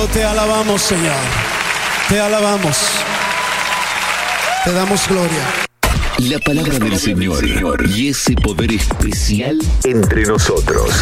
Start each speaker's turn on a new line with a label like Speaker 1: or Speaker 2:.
Speaker 1: Oh, te alabamos, Señor. Te alabamos. Te damos gloria.
Speaker 2: La palabra del Señor y ese poder especial entre nosotros.